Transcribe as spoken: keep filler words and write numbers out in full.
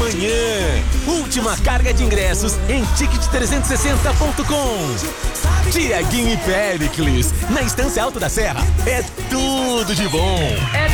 manhã. Última carga de ingressos em ticket trezentos e sessenta ponto com. Tiaguinho e Péricles, na Estância Alto da Serra. É tudo de bom. É